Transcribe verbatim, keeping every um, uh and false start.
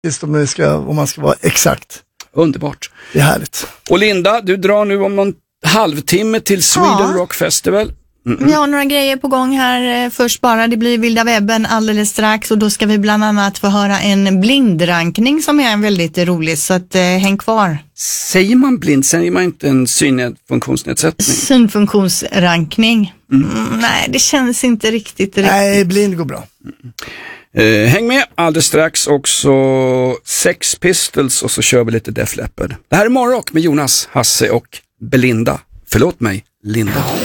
Just om, det ska, om man ska vara exakt. Underbart. Det är härligt. Och Linda, du drar nu om någon halvtimme till Sweden Ja. Rock Festival. Mm-mm. Vi har några grejer på gång här. Först bara, det blir Vilda webben alldeles strax och då ska vi bland annat få höra en blindrankning som är väldigt rolig, så att eh, häng kvar. Säger man blind, säger man inte en synfunktionsnedsättning? Synfunktionsrankning. Mm. Mm, nej, det känns inte riktigt riktigt. Nej, blind går bra. Eh, häng med alldeles strax också Sex Pistols och så kör vi lite Def Leppard. Det här är Morgonrock med Jonas, Hasse och Belinda. Förlåt mig, Linda.